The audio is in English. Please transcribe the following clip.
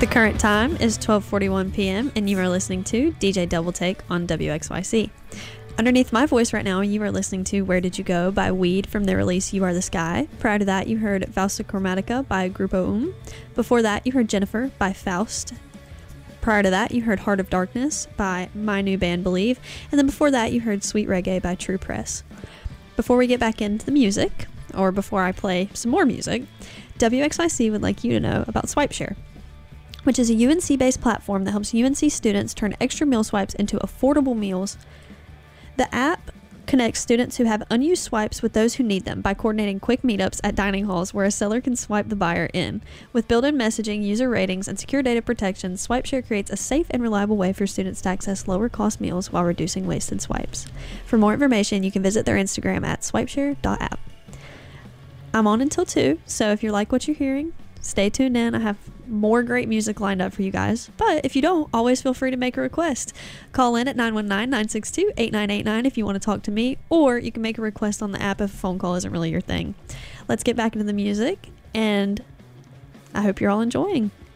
The current time is 12:41 p.m. and you are listening to DJ Double Take on WXYC. Underneath my voice right now, you are listening to Where Did You Go by Weed from their release You Are the Sky. Prior to that, you heard Valsa Chromatica by Grupo Before that, you heard Jennifer by Faust. Prior to that, you heard Heart of Darkness by my new band Believe. And then before that, you heard Sweet Reggae by True Press. Before we get back into the music, or before I play some more music, WXYC would like you to know about SwipeShare, which is a UNC-based platform that helps UNC students turn extra meal swipes into affordable meals. The app connects students who have unused swipes with those who need them by coordinating quick meetups at dining halls where a seller can swipe the buyer in. With built-in messaging, user ratings, and secure data protection, SwipeShare creates a safe and reliable way for students to access lower-cost meals while reducing wasted swipes. For more information, you can visit their Instagram at swipeshare.app. I'm on until 2, so if you like what you're hearing, stay tuned in. I have more great music lined up for you guys. But if you don't, always feel free to make a request. Call in at 919-962-8989 if you want to talk to me, or you can make a request on the app if a phone call isn't really your thing. Let's get back into the music, and I hope you're all enjoying.